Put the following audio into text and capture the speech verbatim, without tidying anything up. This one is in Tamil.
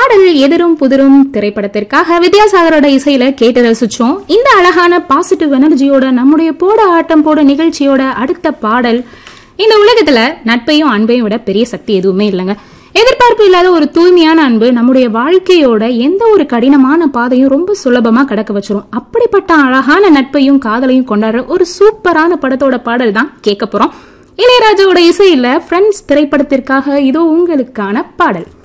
பாடல் எதிரும் புதிரும் திரைப்படத்திற்காக வித்யாசாகரோட இசையில கேட்டு ரசிச்சோம். இந்த அழகான பாசிட்டிவ் எனர்ஜியோட நம்முடைய போட ஆட்டம் போட நிகழ்ச்சியோட அடுத்த பாடல், இந்த உலகத்துல நட்பையும் அன்பையும் விட பெரிய சக்தி எதுவுமே இல்லைங்க. எதிர்பார்ப்பு இல்லாத ஒரு தூய்மையான அன்பு நம்முடைய வாழ்க்கையோட எந்த ஒரு கடினமான பாதையும் ரொம்ப சுலபமா கடக்க வச்சிரும். அப்படிப்பட்ட அழகான நட்பையும் காதலையும் கொண்டாடுற ஒரு சூப்பரான படத்தோட பாடல் தான் கேட்க போறோம். இளையராஜாவோட இசையில ஃப்ரெண்ட்ஸ் திரைப்படத்திற்காக இதோ உங்களுக்கான பாடல்.